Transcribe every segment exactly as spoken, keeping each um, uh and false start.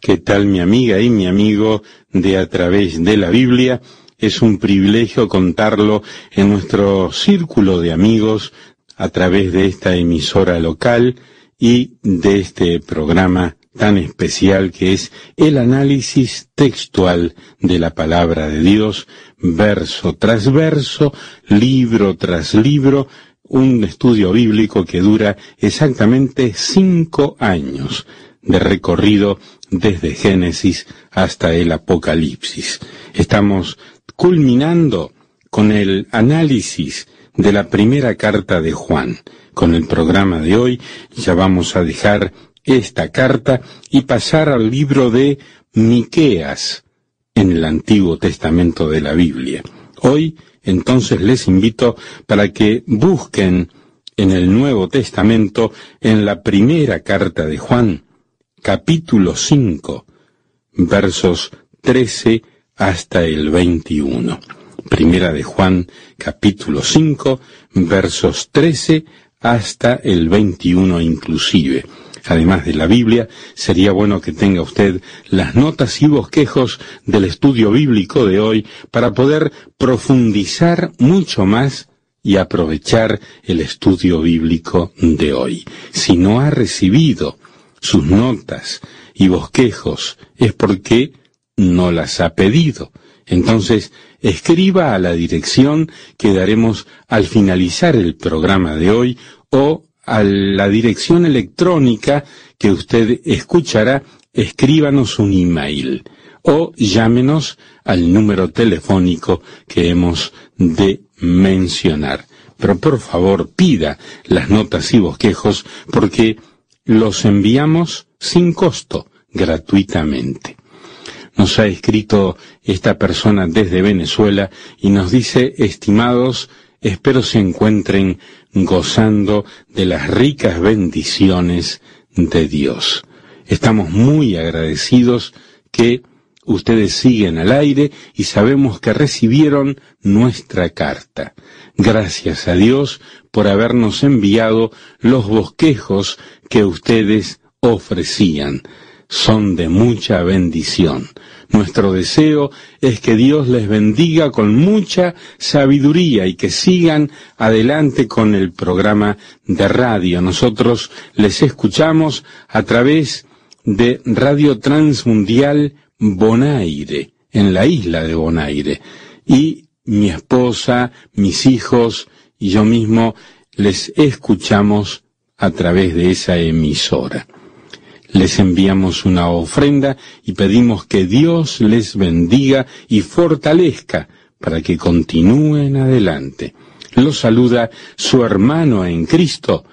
¿Qué tal, mi amiga y mi amigo de A Través de la Biblia? Es un privilegio contarlo en nuestro círculo de amigos a través de esta emisora local y de este programa tan especial que es el análisis textual de la palabra de Dios, verso tras verso, libro tras libro, un estudio bíblico que dura exactamente cinco años de recorrido desde Génesis hasta el Apocalipsis. Estamos culminando con el análisis de la primera carta de Juan. Con el programa de hoy ya vamos a dejar esta carta y pasar al libro de Miqueas en el Antiguo Testamento de la Biblia. Hoy, entonces, les invito para que busquen en el Nuevo Testamento, en la primera carta de Juan, capítulo cinco, versos trece hasta el veintiuno. Primera de Juan, capítulo cinco, versos trece hasta el veintiuno inclusive. Además de la Biblia, sería bueno que tenga usted las notas y bosquejos del estudio bíblico de hoy para poder profundizar mucho más y aprovechar el estudio bíblico de hoy. Si no ha recibido sus notas y bosquejos, es porque no las ha pedido. Entonces, escriba a la dirección que daremos al finalizar el programa de hoy o a la dirección electrónica que usted escuchará. Escríbanos un email o llámenos al número telefónico que hemos de mencionar. Pero por favor pida las notas y bosquejos porque los enviamos sin costo, gratuitamente. Nos ha escrito esta persona desde Venezuela y nos dice: estimados, espero se encuentren gozando de las ricas bendiciones de Dios. Estamos muy agradecidos que ustedes siguen al aire y sabemos que recibieron nuestra carta. Gracias a Dios por habernos enviado los bosquejos que ustedes ofrecían. Son de mucha bendición. Nuestro deseo es que Dios les bendiga con mucha sabiduría y que sigan adelante con el programa de radio. Nosotros les escuchamos a través de Radio Transmundial Bonaire, en la isla de Bonaire. Y mi esposa, mis hijos y yo mismo les escuchamos a través de esa emisora. Les enviamos una ofrenda y pedimos que Dios les bendiga y fortalezca para que continúen adelante. Los saluda su hermano en Cristo,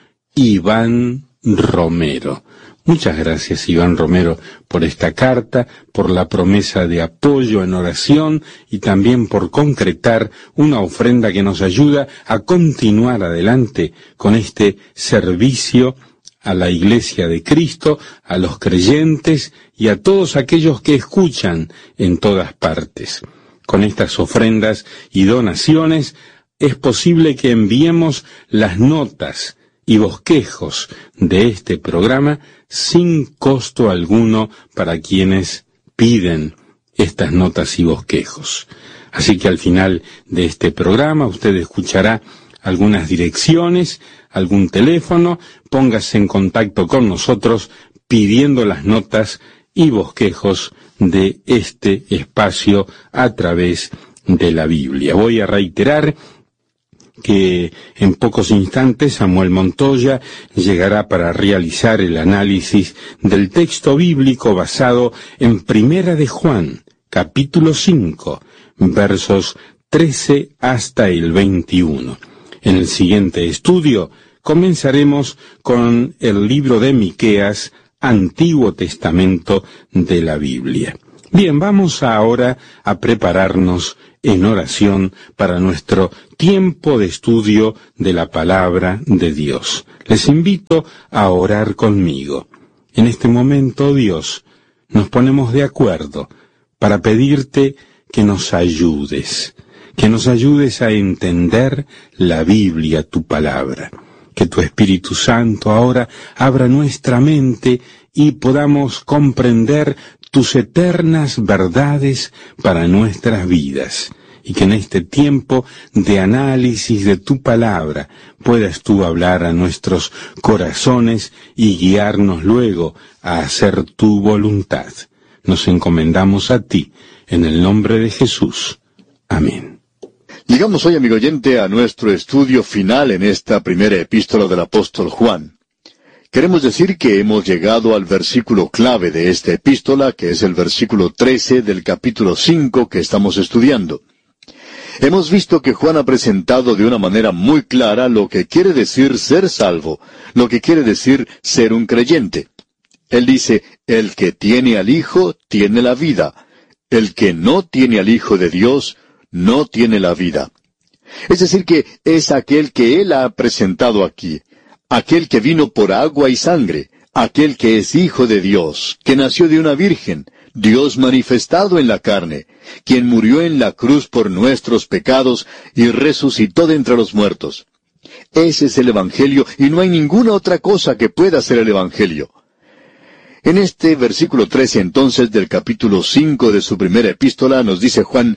Iván Romero. Muchas gracias, Iván Romero, por esta carta, por la promesa de apoyo en oración y también por concretar una ofrenda que nos ayuda a continuar adelante con este servicio a la Iglesia de Cristo, a los creyentes y a todos aquellos que escuchan en todas partes. Con estas ofrendas y donaciones es posible que enviemos las notas y bosquejos de este programa sin costo alguno para quienes piden estas notas y bosquejos. Así que al final de este programa usted escuchará algunas direcciones, algún teléfono. Póngase en contacto con nosotros pidiendo las notas y bosquejos de este espacio a través de la Biblia. Voy a reiterar que en pocos instantes Samuel Montoya llegará para realizar el análisis del texto bíblico basado en Primera de Juan, capítulo cinco, versos trece hasta el veintiuno. En el siguiente estudio comenzaremos con el libro de Miqueas, Antiguo Testamento de la Biblia. Bien, vamos ahora a prepararnos en oración para nuestro tiempo de estudio de la palabra de Dios. Les invito a orar conmigo. En este momento, Dios, nos ponemos de acuerdo para pedirte que nos ayudes, que nos ayudes a entender la Biblia, tu palabra. Que tu Espíritu Santo ahora abra nuestra mente y podamos comprender tus eternas verdades para nuestras vidas, y que en este tiempo de análisis de tu palabra puedas tú hablar a nuestros corazones y guiarnos luego a hacer tu voluntad. Nos encomendamos a ti, en el nombre de Jesús. Amén. Llegamos hoy, amigo oyente, a nuestro estudio final en esta primera epístola del apóstol Juan. Queremos decir que hemos llegado al versículo clave de esta epístola, que es el versículo trece del capítulo cinco que estamos estudiando. Hemos visto que Juan ha presentado de una manera muy clara lo que quiere decir ser salvo, lo que quiere decir ser un creyente. Él dice, el que tiene al Hijo tiene la vida. El que no tiene al Hijo de Dios no tiene la vida. Es decir que es aquel que Él ha presentado aquí, aquel que vino por agua y sangre, aquel que es Hijo de Dios, que nació de una virgen, Dios manifestado en la carne, quien murió en la cruz por nuestros pecados y resucitó de entre los muertos. Ese es el Evangelio y no hay ninguna otra cosa que pueda ser el Evangelio. En este versículo trece entonces del capítulo cinco de su primera epístola nos dice Juan,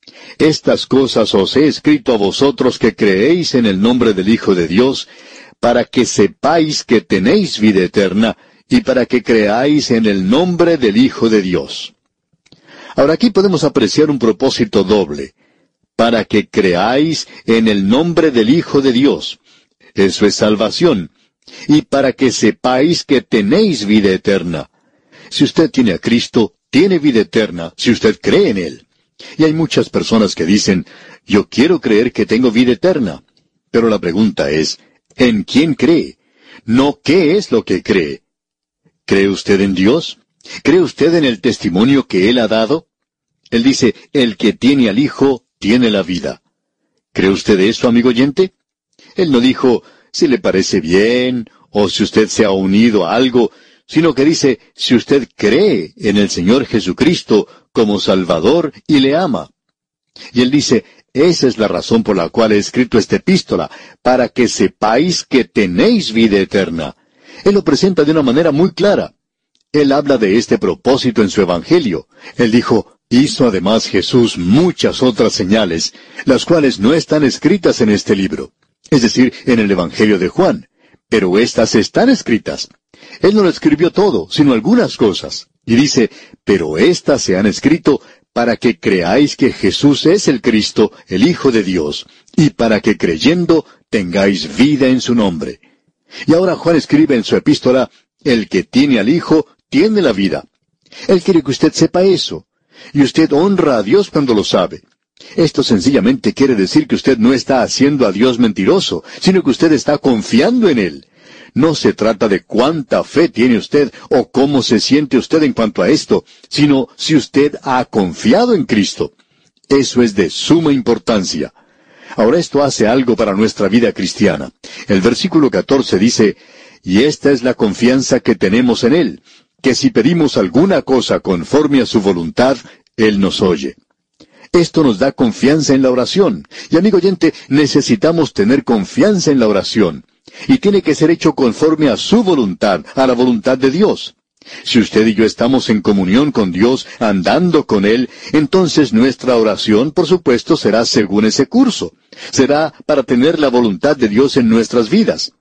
estas cosas os he escrito a vosotros que creéis en el nombre del Hijo de Dios, para que sepáis que tenéis vida eterna, y para que creáis en el nombre del Hijo de Dios. Ahora aquí podemos apreciar un propósito doble, para que creáis en el nombre del Hijo de Dios. Eso es salvación. Y para que sepáis que tenéis vida eterna. Si usted tiene a Cristo, tiene vida eterna, si usted cree en Él. Y hay muchas personas que dicen, yo quiero creer que tengo vida eterna. Pero la pregunta es, ¿en quién cree? No, ¿qué es lo que cree? ¿Cree usted en Dios? ¿Cree usted en el testimonio que Él ha dado? Él dice, el que tiene al Hijo, tiene la vida. ¿Cree usted eso, amigo oyente? Él no dijo, si le parece bien, o si usted se ha unido a algo, sino que dice, si usted cree en el Señor Jesucristo como Salvador y le ama. Y Él dice, esa es la razón por la cual he escrito esta epístola, para que sepáis que tenéis vida eterna. Él lo presenta de una manera muy clara. Él habla de este propósito en su Evangelio. Él dijo, hizo además Jesús muchas otras señales, las cuales no están escritas en este libro, es decir, en el Evangelio de Juan, pero éstas están escritas. Él no lo escribió todo, sino algunas cosas. Y dice, pero éstas se han escrito para que creáis que Jesús es el Cristo, el Hijo de Dios, y para que creyendo tengáis vida en su nombre. Y ahora Juan escribe en su epístola, el que tiene al Hijo, tiene la vida. Él quiere que usted sepa eso. Y usted honra a Dios cuando lo sabe. Esto sencillamente quiere decir que usted no está haciendo a Dios mentiroso, sino que usted está confiando en Él. No se trata de cuánta fe tiene usted o cómo se siente usted en cuanto a esto, sino si usted ha confiado en Cristo. Eso es de suma importancia. Ahora esto hace algo para nuestra vida cristiana. El versículo catorce dice, y esta es la confianza que tenemos en Él, que si pedimos alguna cosa conforme a su voluntad, Él nos oye. Esto nos da confianza en la oración. Y amigo oyente, necesitamos tener confianza en la oración. Y tiene que ser hecho conforme a su voluntad, a la voluntad de Dios. Si usted y yo estamos en comunión con Dios, andando con Él, entonces nuestra oración, por supuesto, será según ese curso. Será para tener la voluntad de Dios en nuestras vidas.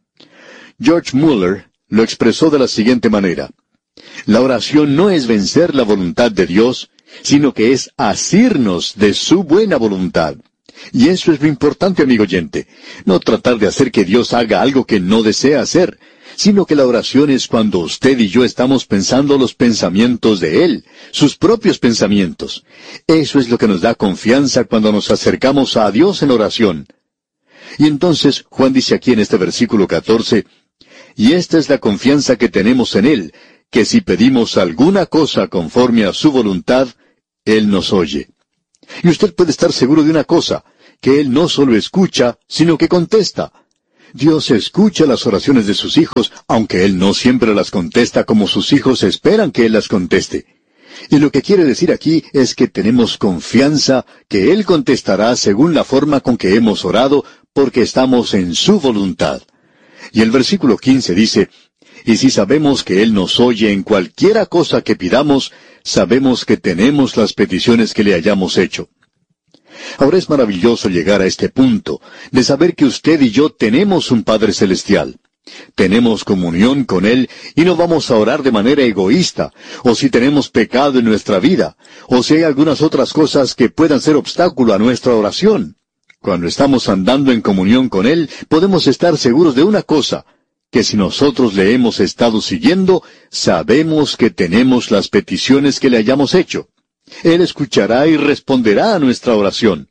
George Mueller lo expresó de la siguiente manera. La oración no es vencer la voluntad de Dios, sino que es asirnos de su buena voluntad. Y eso es lo importante, amigo oyente. No tratar de hacer que Dios haga algo que no desea hacer, sino que la oración es cuando usted y yo estamos pensando los pensamientos de Él, sus propios pensamientos. Eso es lo que nos da confianza cuando nos acercamos a Dios en oración. Y entonces Juan dice aquí en este versículo catorce, y esta es la confianza que tenemos en Él, que si pedimos alguna cosa conforme a su voluntad, Él nos oye. Y usted puede estar seguro de una cosa, que Él no solo escucha, sino que contesta. Dios escucha las oraciones de sus hijos, aunque Él no siempre las contesta como sus hijos esperan que Él las conteste. Y lo que quiere decir aquí es que tenemos confianza que Él contestará según la forma con que hemos orado, porque estamos en su voluntad. Y el versículo quince dice, Y si sabemos que Él nos oye en cualquiera cosa que pidamos, sabemos que tenemos las peticiones que le hayamos hecho. Ahora es maravilloso llegar a este punto, de saber que usted y yo tenemos un Padre Celestial. Tenemos comunión con Él y no vamos a orar de manera egoísta, o si tenemos pecado en nuestra vida, o si hay algunas otras cosas que puedan ser obstáculo a nuestra oración. Cuando estamos andando en comunión con Él, podemos estar seguros de una cosa, que si nosotros le hemos estado siguiendo, sabemos que tenemos las peticiones que le hayamos hecho. Él escuchará y responderá a nuestra oración.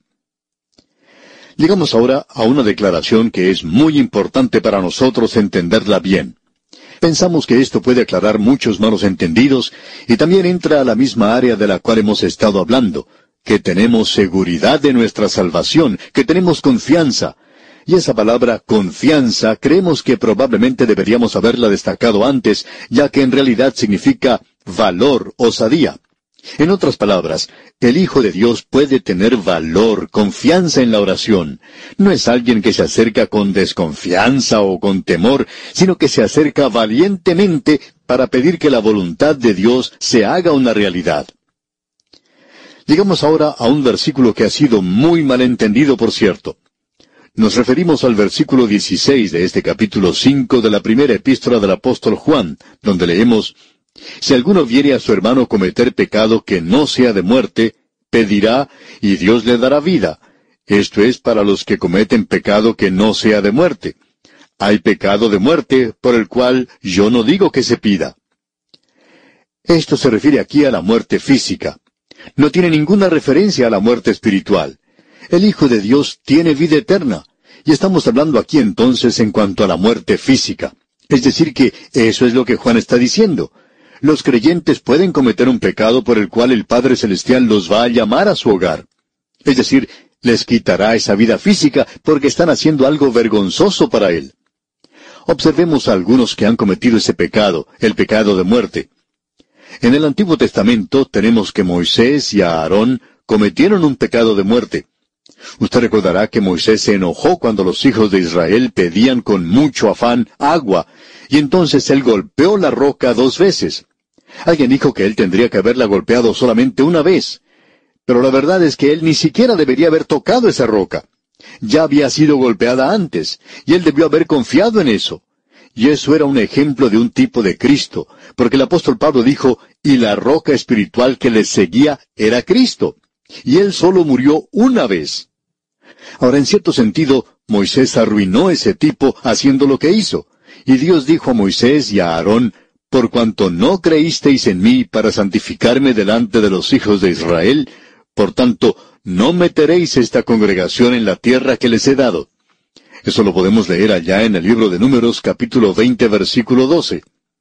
Llegamos ahora a una declaración que es muy importante para nosotros entenderla bien. Pensamos que esto puede aclarar muchos malos entendidos y también entra a la misma área de la cual hemos estado hablando, que tenemos seguridad de nuestra salvación, que tenemos confianza. Y esa palabra confianza creemos que probablemente deberíamos haberla destacado antes, ya que en realidad significa valor, osadía. En otras palabras, el Hijo de Dios puede tener valor, confianza en la oración. No es alguien que se acerca con desconfianza o con temor, sino que se acerca valientemente para pedir que la voluntad de Dios se haga una realidad. Llegamos ahora a un versículo que ha sido muy mal entendido, por cierto. Nos referimos al versículo dieciséis de este capítulo cinco de la primera epístola del apóstol Juan, donde leemos: Si alguno viere a su hermano cometer pecado que no sea de muerte, pedirá, y Dios le dará vida. Esto es para los que cometen pecado que no sea de muerte. Hay pecado de muerte, por el cual yo no digo que se pida. Esto se refiere aquí a la muerte física. No tiene ninguna referencia a la muerte espiritual. El Hijo de Dios tiene vida eterna, y estamos hablando aquí entonces en cuanto a la muerte física. Es decir que eso es lo que Juan está diciendo. Los creyentes pueden cometer un pecado por el cual el Padre Celestial los va a llamar a su hogar. Es decir, les quitará esa vida física porque están haciendo algo vergonzoso para Él. Observemos a algunos que han cometido ese pecado, el pecado de muerte. En el Antiguo Testamento tenemos que Moisés y Aarón cometieron un pecado de muerte. Usted recordará que Moisés se enojó cuando los hijos de Israel pedían con mucho afán agua, y entonces él golpeó la roca dos veces. Alguien dijo que él tendría que haberla golpeado solamente una vez, pero la verdad es que él ni siquiera debería haber tocado esa roca. Ya había sido golpeada antes, y él debió haber confiado en eso. Y eso era un ejemplo de un tipo de Cristo, porque el apóstol Pablo dijo, y la roca espiritual que les seguía era Cristo, y él solo murió una vez. Ahora, en cierto sentido, Moisés arruinó ese tipo haciendo lo que hizo. Y Dios dijo a Moisés y a Aarón, por cuanto no creísteis en mí para santificarme delante de los hijos de Israel, por tanto, no meteréis esta congregación en la tierra que les he dado. Eso lo podemos leer allá en el libro de Números, capítulo veinte, versículo doce.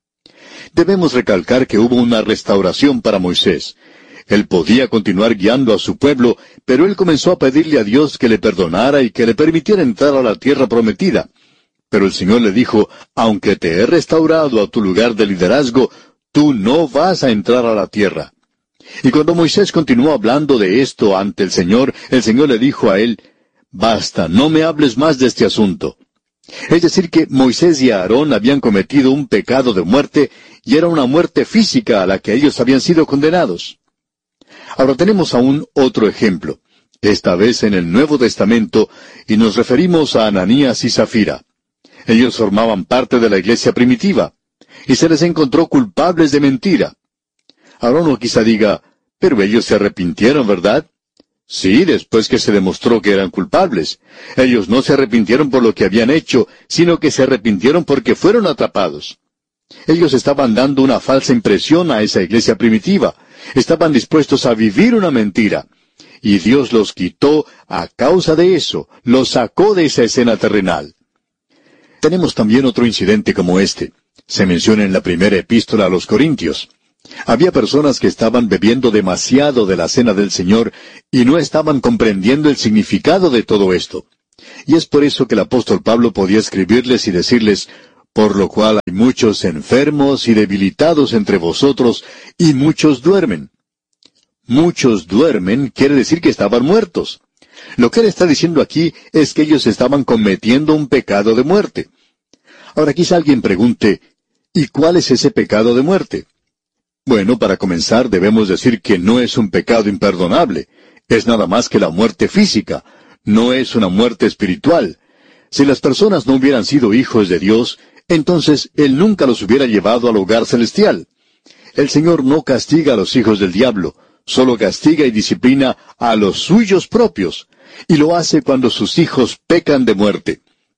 Debemos recalcar que hubo una restauración para Moisés. Él podía continuar guiando a su pueblo, pero él comenzó a pedirle a Dios que le perdonara y que le permitiera entrar a la tierra prometida. Pero el Señor le dijo, aunque te he restaurado a tu lugar de liderazgo, tú no vas a entrar a la tierra. Y cuando Moisés continuó hablando de esto ante el Señor, el Señor le dijo a él, basta, no me hables más de este asunto. Es decir que Moisés y Aarón habían cometido un pecado de muerte, y era una muerte física a la que ellos habían sido condenados. Ahora tenemos aún otro ejemplo, esta vez en el Nuevo Testamento, y nos referimos a Ananías y Zafira. Ellos formaban parte de la iglesia primitiva, y se les encontró culpables de mentira. Ahora uno quizá diga, pero ellos se arrepintieron, ¿verdad? Sí, después que se demostró que eran culpables. Ellos no se arrepintieron por lo que habían hecho, sino que se arrepintieron porque fueron atrapados. Ellos estaban dando una falsa impresión a esa iglesia primitiva. Estaban dispuestos a vivir una mentira. Y Dios los quitó a causa de eso, los sacó de esa escena terrenal. Tenemos también otro incidente como este. Se menciona en la primera epístola a los Corintios. Había personas que estaban bebiendo demasiado de la cena del Señor y no estaban comprendiendo el significado de todo esto. Y es por eso que el apóstol Pablo podía escribirles y decirles, por lo cual hay muchos enfermos y debilitados entre vosotros, y muchos duermen. Muchos duermen quiere decir que estaban muertos. Lo que él está diciendo aquí es que ellos estaban cometiendo un pecado de muerte. Ahora quizá alguien pregunte, ¿Y cuál es ese pecado de muerte? Bueno, para comenzar debemos decir que no es un pecado imperdonable. Es nada más que la muerte física. No es una muerte espiritual. Si las personas no hubieran sido hijos de Dios, entonces Él nunca los hubiera llevado al hogar celestial. El Señor no castiga a los hijos del diablo, solo castiga y disciplina a los suyos propios, y lo hace cuando sus hijos pecan de muerte.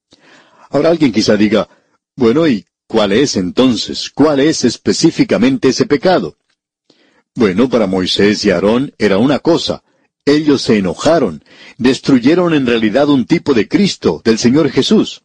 Ahora alguien quizá diga, bueno, ¿y cuál es entonces? ¿Cuál es específicamente ese pecado? Bueno, para Moisés y Aarón era una cosa. Ellos se enojaron, destruyeron en realidad un tipo de Cristo, del Señor Jesús.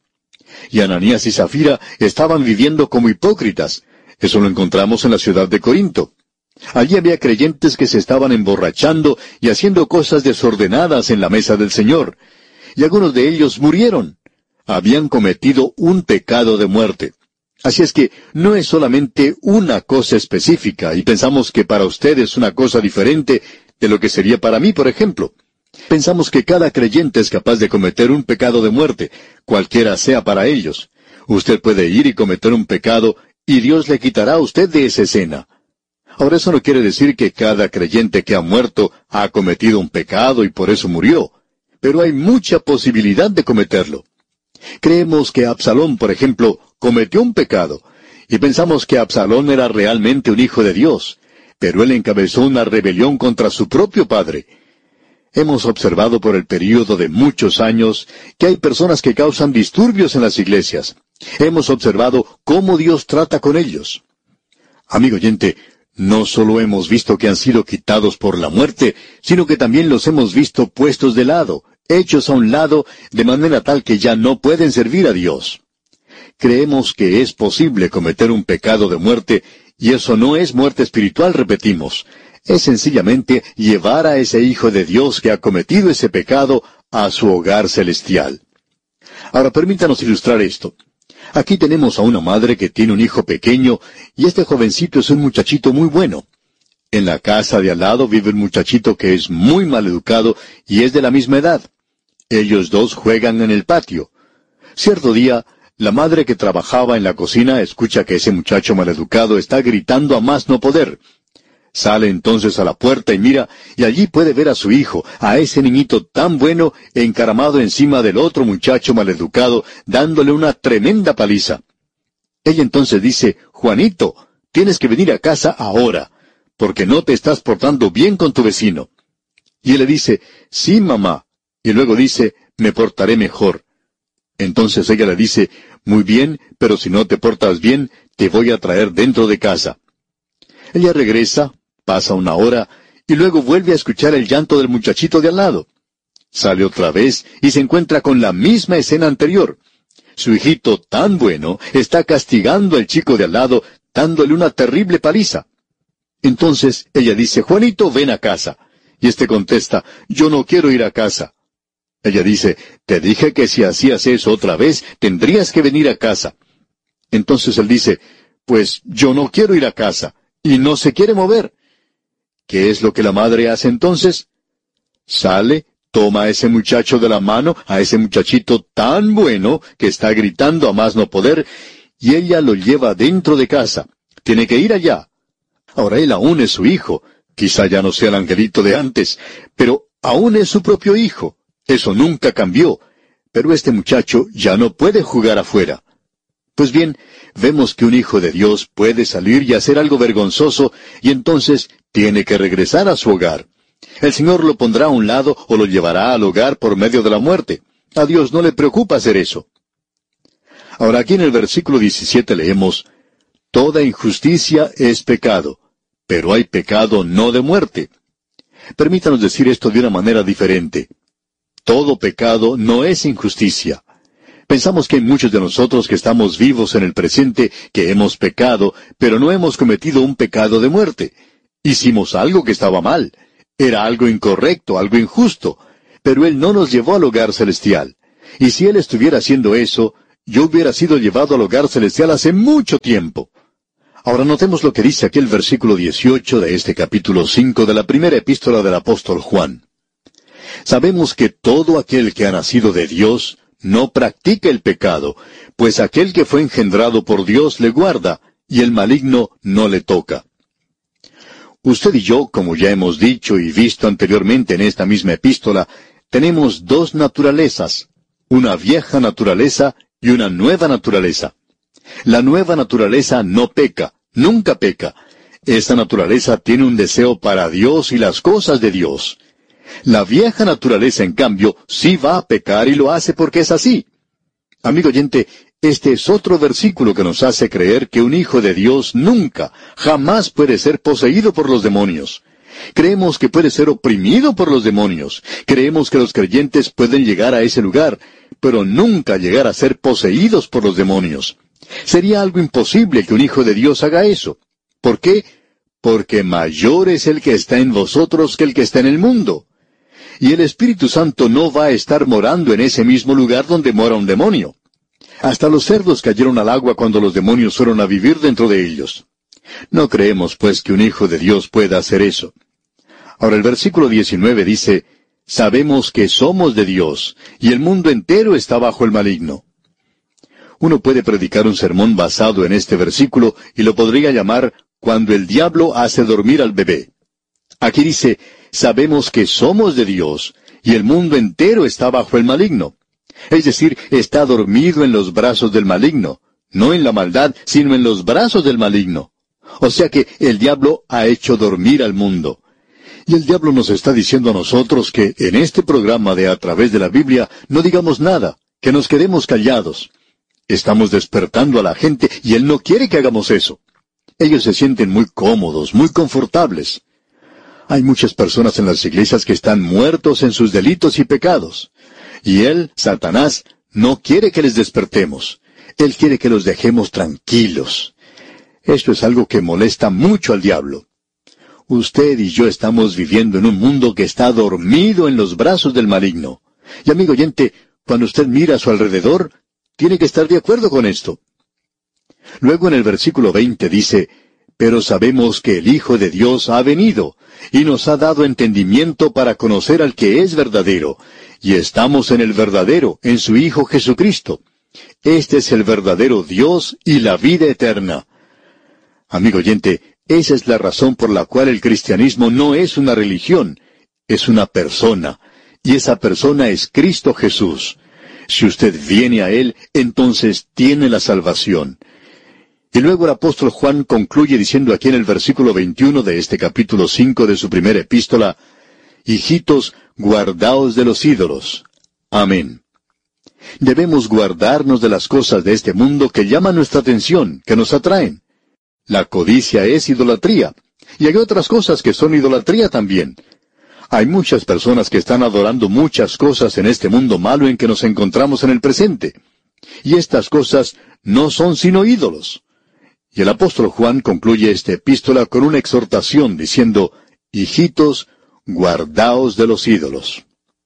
Y Ananías y Zafira estaban viviendo como hipócritas. Eso lo encontramos en la ciudad de Corinto. Allí había creyentes que se estaban emborrachando y haciendo cosas desordenadas en la mesa del Señor. Y algunos de ellos murieron. Habían cometido un pecado de muerte. Así es que no es solamente una cosa específica, y pensamos que para usted es una cosa diferente de lo que sería para mí, por ejemplo. Pensamos que cada creyente es capaz de cometer un pecado de muerte, cualquiera sea para ellos. Usted puede ir y cometer un pecado, y Dios le quitará a usted de esa escena. Ahora eso no quiere decir que cada creyente que ha muerto ha cometido un pecado y por eso murió, pero hay mucha posibilidad de cometerlo. Creemos que Absalón, por ejemplo, cometió un pecado, y pensamos que Absalón era realmente un hijo de Dios, pero él encabezó una rebelión contra su propio padre. Hemos observado por el período de muchos años que hay personas que causan disturbios en las iglesias. Hemos observado cómo Dios trata con ellos. Amigo oyente, no solo hemos visto que han sido quitados por la muerte, sino que también los hemos visto puestos de lado, hechos a un lado, de manera tal que ya no pueden servir a Dios. Creemos que es posible cometer un pecado de muerte, y eso no es muerte espiritual, repetimos. Es sencillamente llevar a ese Hijo de Dios que ha cometido ese pecado a su hogar celestial. Ahora permítanos ilustrar esto. Aquí tenemos a una madre que tiene un hijo pequeño, y este jovencito es un muchachito muy bueno. En la casa de al lado vive un muchachito que es muy mal educado y es de la misma edad. Ellos dos juegan en el patio. Cierto día, la madre que trabajaba en la cocina escucha que ese muchacho maleducado está gritando a más no poder. Sale entonces a la puerta y mira, y allí puede ver a su hijo, a ese niñito tan bueno, encaramado encima del otro muchacho maleducado, dándole una tremenda paliza. Ella entonces dice, Juanito, tienes que venir a casa ahora, porque no te estás portando bien con tu vecino. Y él le dice, sí, mamá, y luego dice, me portaré mejor. Entonces ella le dice, muy bien, pero si no te portas bien, te voy a traer dentro de casa. Ella regresa, pasa una hora, y luego vuelve a escuchar el llanto del muchachito de al lado. Sale otra vez y se encuentra con la misma escena anterior. Su hijito tan bueno está castigando al chico de al lado, dándole una terrible paliza. Entonces ella dice, Juanito, ven a casa. Y éste contesta, yo no quiero ir a casa. Ella dice, te dije que si hacías eso otra vez, tendrías que venir a casa. Entonces él dice, pues yo no quiero ir a casa, y no se quiere mover. ¿Qué es lo que la madre hace entonces? Sale, toma a ese muchacho de la mano, a ese muchachito tan bueno, que está gritando a más no poder, y ella lo lleva dentro de casa. Tiene que ir allá. Ahora él aún es su hijo, quizá ya no sea el angelito de antes, pero aún es su propio hijo. Eso nunca cambió, pero este muchacho ya no puede jugar afuera. Pues bien, vemos que un hijo de Dios puede salir y hacer algo vergonzoso, y entonces tiene que regresar a su hogar. El Señor lo pondrá a un lado o lo llevará al hogar por medio de la muerte. A Dios no le preocupa hacer eso. Ahora aquí en el versículo diecisiete leemos, toda injusticia es pecado, pero hay pecado no de muerte. Permítanos decir esto de una manera diferente. Todo pecado no es injusticia. Pensamos que hay muchos de nosotros que estamos vivos en el presente, que hemos pecado, pero no hemos cometido un pecado de muerte. Hicimos algo que estaba mal. Era algo incorrecto, algo injusto. Pero Él no nos llevó al hogar celestial. Y si Él estuviera haciendo eso, yo hubiera sido llevado al hogar celestial hace mucho tiempo. Ahora notemos lo que dice aquí el versículo dieciocho de este capítulo cinco de la primera epístola del apóstol Juan. Sabemos que todo aquel que ha nacido de Dios no practica el pecado, pues aquel que fue engendrado por Dios le guarda, y el maligno no le toca. Usted y yo, como ya hemos dicho y visto anteriormente en esta misma epístola, tenemos dos naturalezas, una vieja naturaleza y una nueva naturaleza. La nueva naturaleza no peca, nunca peca. Esta naturaleza tiene un deseo para Dios y las cosas de Dios. La vieja naturaleza, en cambio, sí va a pecar y lo hace porque es así. Amigo oyente, este es otro versículo que nos hace creer que un hijo de Dios nunca, jamás puede ser poseído por los demonios. Creemos que puede ser oprimido por los demonios. Creemos que los creyentes pueden llegar a ese lugar, pero nunca llegar a ser poseídos por los demonios. Sería algo imposible que un hijo de Dios haga eso. ¿Por qué? Porque mayor es el que está en vosotros que el que está en el mundo. Y el Espíritu Santo no va a estar morando en ese mismo lugar donde mora un demonio. Hasta los cerdos cayeron al agua cuando los demonios fueron a vivir dentro de ellos. No creemos, pues, que un hijo de Dios pueda hacer eso. Ahora el versículo diecinueve dice, sabemos que somos de Dios, y el mundo entero está bajo el maligno. Uno puede predicar un sermón basado en este versículo y lo podría llamar cuando el diablo hace dormir al bebé. Aquí dice, sabemos que somos de Dios, y el mundo entero está bajo el maligno. Es decir, está dormido en los brazos del maligno, no en la maldad, sino en los brazos del maligno. O sea que el diablo ha hecho dormir al mundo. Y el diablo nos está diciendo a nosotros que en este programa de A Través de la Biblia no digamos nada, que nos quedemos callados. Estamos despertando a la gente y él no quiere que hagamos eso. Ellos se sienten muy cómodos, muy confortables. Hay muchas personas en las iglesias que están muertos en sus delitos y pecados. Y él, Satanás, no quiere que les despertemos. Él quiere que los dejemos tranquilos. Esto es algo que molesta mucho al diablo. Usted y yo estamos viviendo en un mundo que está dormido en los brazos del maligno. Y amigo oyente, cuando usted mira a su alrededor, tiene que estar de acuerdo con esto. Luego en el versículo veinte dice, pero sabemos que el Hijo de Dios ha venido, y nos ha dado entendimiento para conocer al que es verdadero, y estamos en el verdadero, en su Hijo Jesucristo. Este es el verdadero Dios y la vida eterna. Amigo oyente, esa es la razón por la cual el cristianismo no es una religión, es una persona, y esa persona es Cristo Jesús. Si usted viene a Él, entonces tiene la salvación. Y luego el apóstol Juan concluye diciendo aquí en el versículo veintiuno de este capítulo cinco de su primera epístola, hijitos, guardaos de los ídolos. Amén. Debemos guardarnos de las cosas de este mundo que llaman nuestra atención, que nos atraen. La codicia es idolatría, y hay otras cosas que son idolatría también. Hay muchas personas que están adorando muchas cosas en este mundo malo en que nos encontramos en el presente. Y estas cosas no son sino ídolos. Y el apóstol Juan concluye esta epístola con una exhortación diciendo, hijitos, guardaos de los ídolos.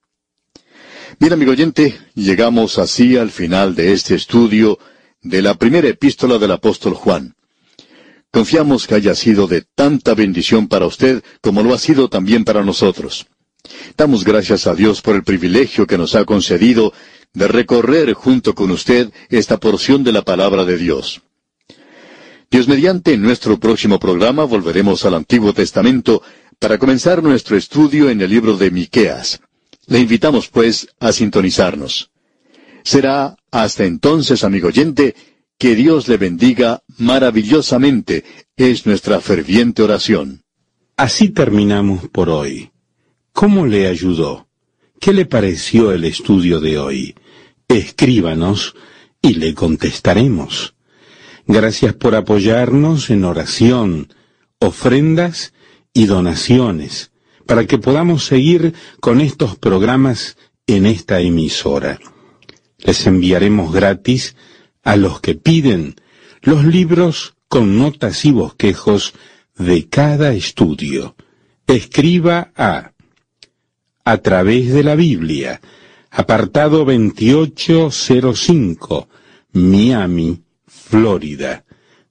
Bien, amigo oyente, llegamos así al final de este estudio de la primera epístola del apóstol Juan. Confiamos que haya sido de tanta bendición para usted como lo ha sido también para nosotros. Damos gracias a Dios por el privilegio que nos ha concedido de recorrer junto con usted esta porción de la palabra de Dios. Dios mediante, en nuestro próximo programa volveremos al Antiguo Testamento para comenzar nuestro estudio en el libro de Miqueas. Le invitamos, pues, a sintonizarnos. Será hasta entonces, amigo oyente, que Dios le bendiga maravillosamente. Es nuestra ferviente oración. Así terminamos por hoy. ¿Cómo le ayudó? ¿Qué le pareció el estudio de hoy? Escríbanos y le contestaremos. Gracias por apoyarnos en oración, ofrendas y donaciones, para que podamos seguir con estos programas en esta emisora. Les enviaremos gratis a los que piden los libros con notas y bosquejos de cada estudio. Escriba a A Través de la Biblia, apartado veintiocho cero cinco, Miami, Florida,